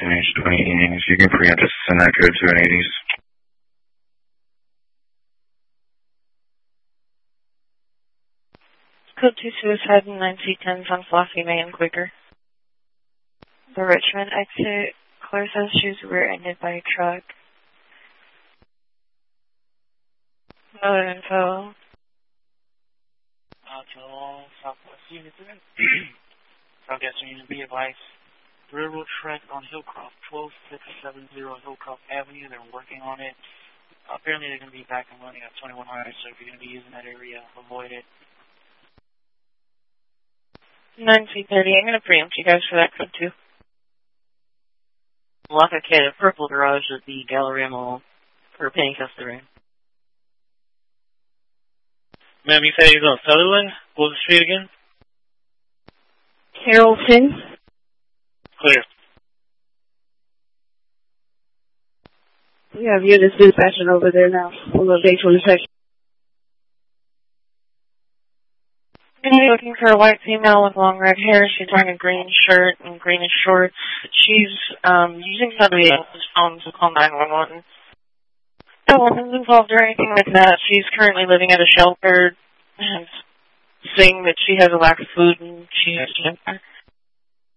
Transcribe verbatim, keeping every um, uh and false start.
destination twenty eighties. You can preempt us to send that code to an eighties. Code two suicide in nine C ten on Flossy May and Quicker. The Richmond exit. Claire says she was rear-ended by a truck. No other info. Uh, to all Southwest units in Southwest Union, be advised. Railroad track on Hillcroft, twelve six seven zero Hillcroft Avenue. They're working on it. Uh, apparently they're going to be back and running at twenty-one hundred, so if you're going to be using that area, avoid it. nine C thirty, I'm going to preempt you guys for that code too. Lafayette, the purple garage at the Galleria Mall for Penny Customer. Ma'am, you said he's on Sutherland? What was the street again? Carrollton. Clear. We have units dispatching over there now. On the day twenty-second. You're looking for a white female with long red hair. She's wearing a green shirt and greenish shorts. She's um, using somebody else's phone to call nine one one. No woman's involved or anything like that. She's currently living at a shelter and saying that she has a lack of food and she has cancer.